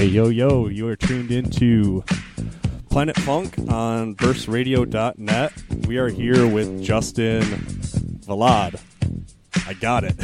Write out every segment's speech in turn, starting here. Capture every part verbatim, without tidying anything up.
Hey, yo, yo, you are tuned into Planet Funk on burst radio dot net. We are here with Justin Vlad. I got it.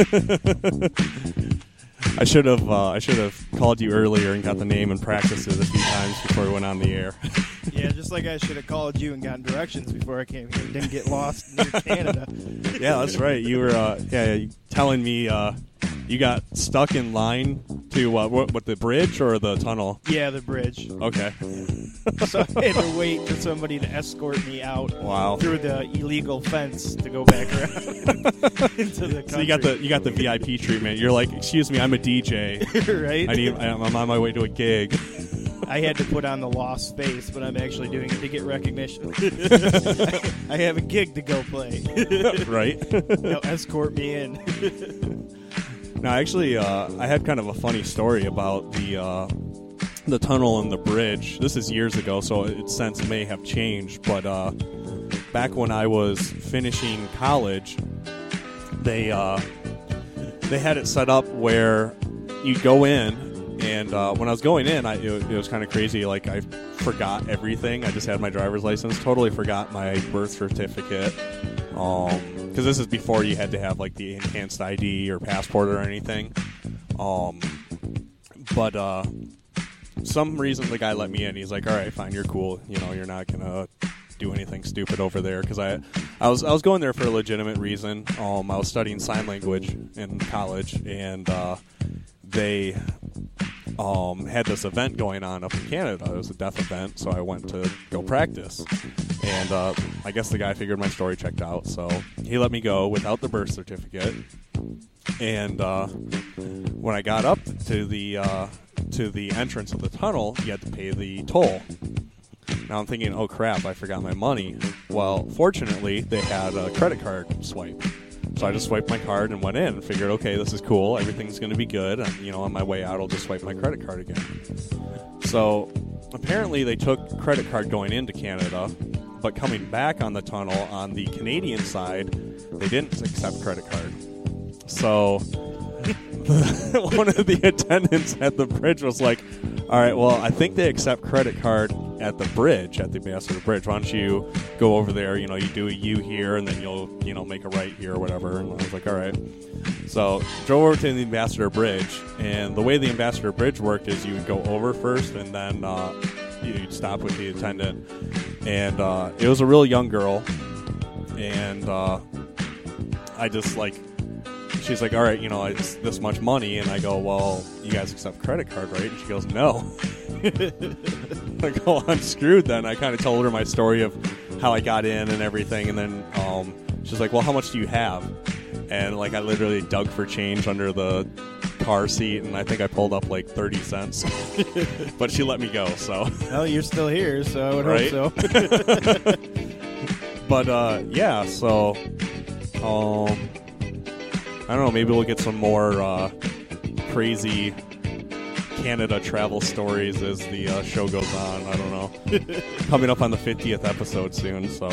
I should have uh, I should have called you earlier and got the name and practiced it a few times before we went on the air. Yeah, just like I should have called you and gotten directions before I came here. Didn't get lost near Canada. Yeah, that's right. You were uh, yeah telling me uh, you got stuck in line to uh, what, what the bridge or the tunnel? Yeah, the bridge. Okay. So I had to wait for somebody to escort me out. Wow. Through the illegal fence to go back around into the country. So you got the you got the V I P treatment. You're like, excuse me, I'm a D J. Right? I need. I'm on my way to a gig. I had to put on the lost face, but I'm actually doing it to get recognition. I have a gig to go play. Right? Now escort me in. No, actually, uh, I had kind of a funny story about the uh, the tunnel and the bridge. This is years ago, so its sense may have changed. But uh, back when I was finishing college, they uh, they had it set up where you go in. And uh, when I was going in, I, it, it was kind of crazy. Like, I forgot everything. I just had my driver's license. Totally forgot my birth certificate. Um, because this is before you had to have, like, the enhanced I D or passport or anything. Um, but uh, some reason the guy let me in. He's like, all right, fine, you're cool. You know, you're not going to do anything stupid over there. Because I, I, was, I was going there for a legitimate reason. Um, I was studying sign language in college. And uh, they... Um, had this event going on up in Canada. It was a deaf event, so I went to go practice. And uh, I guess the guy figured my story checked out, so he let me go without the birth certificate. And uh, when I got up to the uh, to the entrance of the tunnel, you had to pay the toll. Now I'm thinking, oh crap, I forgot my money. Well, fortunately, they had a credit card swipe. So I just swiped my card and went in and figured, okay, this is cool. Everything's going to be good. And, you know, on my way out, I'll just swipe my credit card again. So apparently they took credit card going into Canada, but coming back on the tunnel on the Canadian side, they didn't accept credit card. So one of the attendants at the bridge was like, all right, well, I think they accept credit card at the bridge, at the Ambassador Bridge. Why don't you go over there, you know, you do a U here, and then you'll, you know, make a right here or whatever. And I was like, all right. So drove over to the Ambassador Bridge, and the way the Ambassador Bridge worked is you would go over first, and then uh, you'd stop with the attendant. And uh, it was a real young girl, and uh, I just, like, she's like, all right, you know, it's this much money. And I go, well, you guys accept credit card, right? And she goes, no. I go, I'm screwed then. I kind of told her my story of how I got in and everything. And then um, she's like, well, how much do you have? And, like, I literally dug for change under the car seat. And I think I pulled up, like, thirty cents. But she let me go, so. Well, you're still here, so I would right? hope so. But, uh, yeah, so. Um... I don't know, maybe we'll get some more uh, crazy Canada travel stories as the uh, show goes on. I don't know. Coming up on the fiftieth episode soon, so.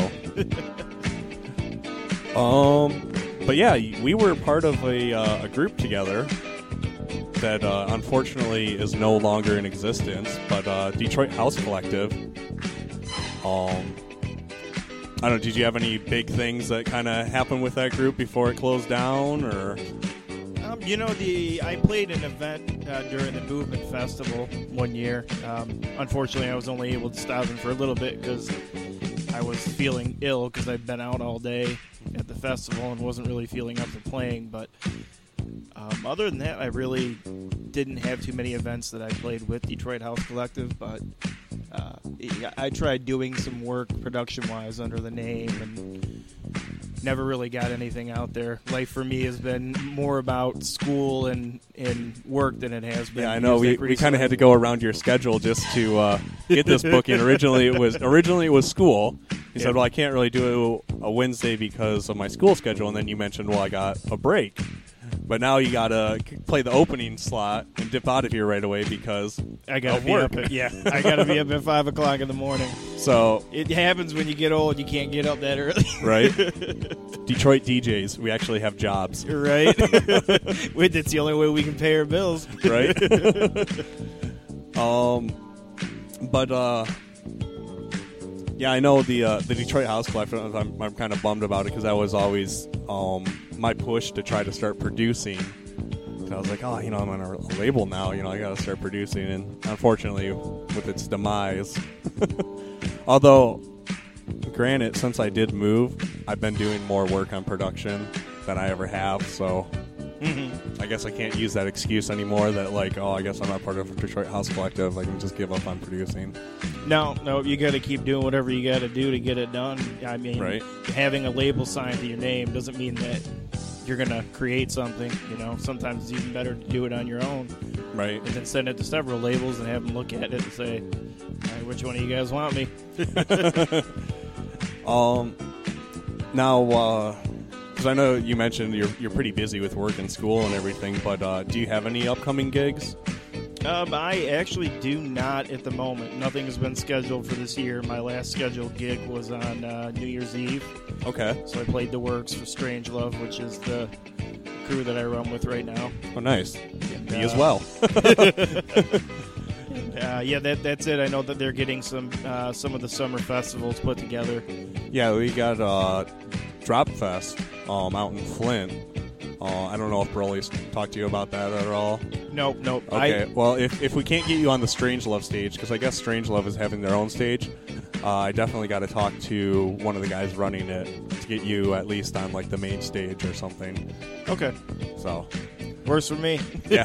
Um, but yeah, we were part of a, uh, a group together that uh, unfortunately is no longer in existence, but uh, Detroit House Collective. Um... I don't know, did you have any big things that kind of happened with that group before it closed down, or? Um, you know, the I played an event uh, during the Movement Festival one year. Um, unfortunately, I was only able to stop in for a little bit because I was feeling ill because I'd been out all day at the festival and wasn't really feeling up to playing. But um, other than that, I really didn't have too many events that I played with Detroit House Collective, but uh, I tried doing some work production-wise under the name and never really got anything out there. Life for me has been more about school and, and work than it has been. Yeah, I know. We, we kind of had to go around your schedule just to uh, get this booking. Originally, it was originally it was school. You yeah. said, well, I can't really do a Wednesday because of my school schedule. And then you mentioned, well, I got a break. But now you gotta play the opening slot and dip out of here right away because I gotta of be work. up. At, yeah, I gotta be up at five o'clock in the morning. So it happens when you get old. You can't get up that early, right? Detroit D Js, we actually have jobs, right? It's the only way we can pay our bills, right? Um, but uh, yeah, I know the uh, the Detroit House Collective. I'm, I'm kind of bummed about it because that was always um, my push to try to start producing. I was like, oh, you know, I'm on a label now. You know, I got to start producing. And unfortunately, with its demise, although, granted, since I did move, I've been doing more work on production than I ever have. So mm-hmm. I guess I can't use that excuse anymore that, like, oh, I guess I'm not part of the Detroit House Collective. I can just give up on producing. No, no, you got to keep doing whatever you got to do to get it done. I mean, right. Having a label signed to your name doesn't mean that you're going to create something. You know, sometimes it's even better to do it on your own. Right. And then send it to several labels and have them look at it and say, all right, which one of you guys want me? um, now, uh, because I know you mentioned you're you're pretty busy with work and school and everything, but uh, do you have any upcoming gigs? Um, I actually do not at the moment. Nothing has been scheduled for this year. My last scheduled gig was on uh, New Year's Eve. Okay. So I played the works for Strangelove, which is the crew that I run with right now. Oh, nice. And, Me uh, as well. uh, yeah, that that's it. I know that they're getting some uh, some of the summer festivals put together. Yeah, we got uh, Drop Fest um, out in Flint. Uh, I don't know if Broly's talked to you about that at all. Nope, nope. Okay, I, well, if if we can't get you on the Strangelove stage, because I guess Strangelove is having their own stage, uh, I definitely got to talk to one of the guys running it to get you at least on, like, the main stage or something. Okay. So. Works for me. Yeah.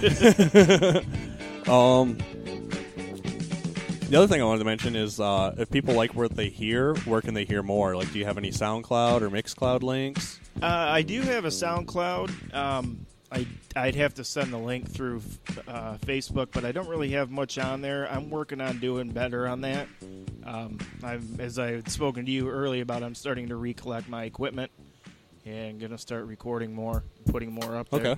um. The other thing I wanted to mention is uh, if people like what they hear, where can they hear more? Like, do you have any SoundCloud or Mixcloud links? Uh, I do have a SoundCloud. Um, I, I'd have to send the link through uh, Facebook, but I don't really have much on there. I'm working on doing better on that. Um, I'm, as I had spoken to you earlier about, I'm starting to recollect my equipment and going to start recording more, putting more up there. Okay.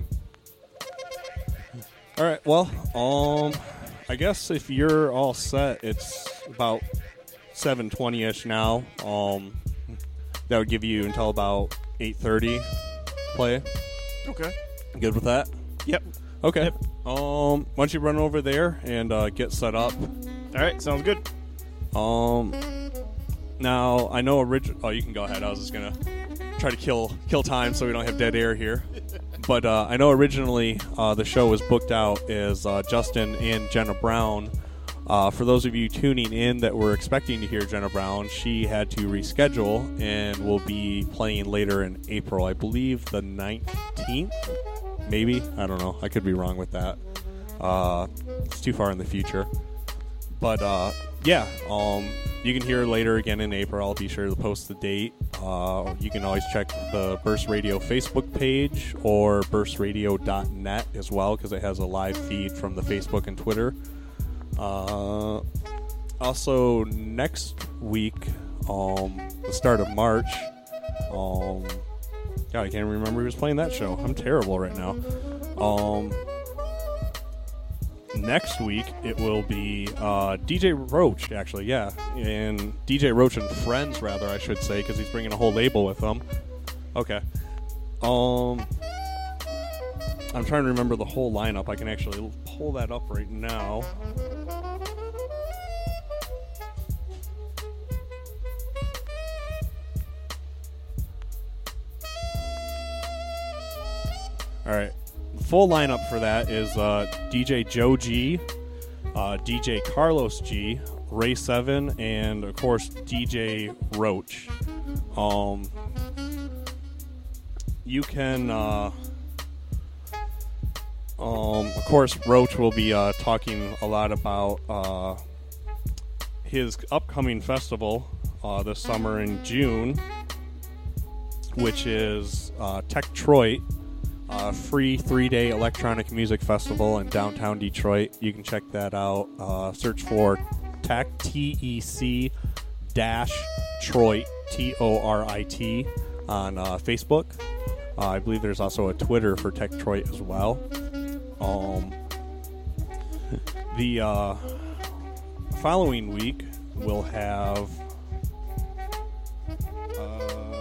All right. Well, um, I guess if you're all set, it's about seven twenty-ish now. Um, that would give you until about eight thirty to play. Okay. Good with that? Yep. Okay. Yep. Um, why don't you run over there and uh, get set up? All right. Sounds good. Um, now, I know original. Oh, you can go ahead. I was just going to try to kill kill time so we don't have dead air here. But uh, I know originally uh, the show was booked out as uh, Justin and Jenna Brown. Uh, for those of you tuning in that were expecting to hear Jenna Brown, she had to reschedule and will be playing later in April. I believe the nineteenth, maybe? I don't know. I could be wrong with that. Uh, it's too far in the future. But, uh, yeah, um, you can hear her later again in April. I'll be sure to post the date. Uh, you can always check the Burst Radio Facebook page or burst radio dot net as well, because it has a live feed from the Facebook and Twitter. Uh, also, next week, um, the start of March, um, God, I can't remember who was playing that show. I'm terrible right now. Um, next week, it will be uh, D J Roach, actually, yeah. And D J Roach and Friends, rather, I should say, because he's bringing a whole label with him. Okay. Um, I'm trying to remember the whole lineup. I can actually pull that up right now. All right. The full lineup for that is uh, D J Joe G, uh, D J Carlos G, Ray seven, and, of course, D J Roach. Um, you can... Uh, Um, of course, Roach will be uh, talking a lot about uh, his upcoming festival uh, this summer in June, which is uh, Techtroit, a free three-day electronic music festival in downtown Detroit. You can check that out. Uh, search for Tech, T E C dash Troit, T O R I T, on uh, Facebook. Uh, I believe there's also a Twitter for Techtroit as well. Um, the uh, following week we'll have uh,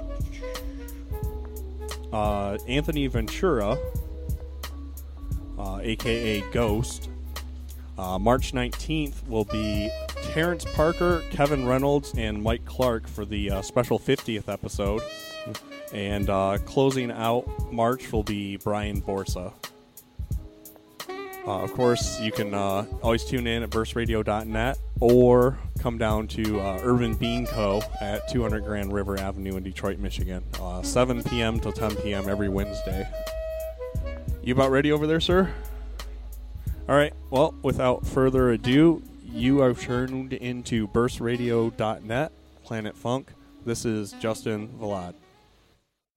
uh, Anthony Ventura, uh, aka Ghost, Uh, March nineteenth will be Terrence Parker, Kevin Reynolds, and Mike Clark for the uh, special fiftieth episode. And uh, closing out March will be Brian Borsa. Uh, of course, you can uh, always tune in at burst radio dot net or come down to uh, Urban Bean Co. at two hundred Grand River Avenue in Detroit, Michigan. Uh, seven p.m. till ten p.m. every Wednesday. You about ready over there, sir? All right. Well, without further ado, you are tuned into burst radio dot net, Planet Funk. This is Justin Vlad.